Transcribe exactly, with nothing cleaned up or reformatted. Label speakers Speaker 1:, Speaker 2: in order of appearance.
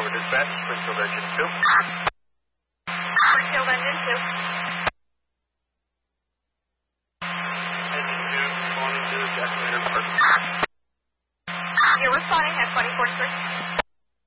Speaker 1: dispatch, Springfield Engine two.
Speaker 2: Springfield Engine two.
Speaker 1: Engine two, responding to the Jackson Park.
Speaker 2: You're responding at twenty forty-three.